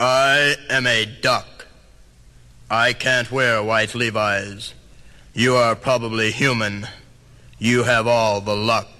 I am a duck. I can't wear white Levi's. You are probably human. You have all the luck.